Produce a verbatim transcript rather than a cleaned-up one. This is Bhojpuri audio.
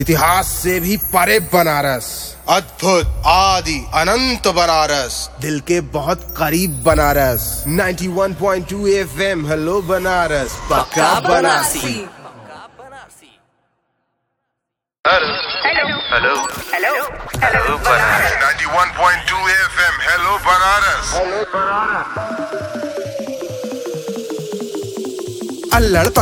इतिहास से भी परे बनारस, अद्भुत आदि अनंत बनारस, दिल के बहुत करीब बनारस। नाइंटी वन point two FM hello Banaras, पक्का Banarasi. Hello hello hello hello Banaras. Ninety वन point two FM hello Banaras. अल्लड़